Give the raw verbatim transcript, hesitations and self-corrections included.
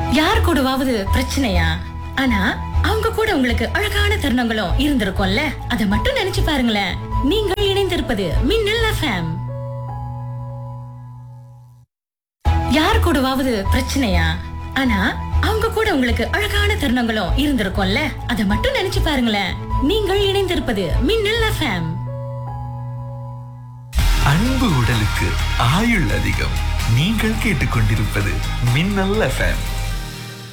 யார் கூடவாவது பிரச்சனையா? ஆனா அவங்க கூட உங்களுக்கு அழகான தருணங்களும் இருந்திருக்கும்ல. அத மட்டும் நினைச்சு பாருங்களேன். நீங்கள் இணைந்திருப்பது மின்னல் எஃப்எம். யார் கூடவாவது பிரச்சனையா? ஆனா அவங்க கூட உங்களுக்கு அழகான தருணங்களும் இருந்திருக்கும்ல. அத மட்டும் நினைச்சு பாருங்களேன். நீங்கள் இணைந்திருப்பது மின்னல் எஃப்எம். அன்பு உடலுக்கு ஆயுள் அதிகம். நீங்கள் கேட்டுக்கொண்டிருப்பது மின்னல் எஃப்எம்.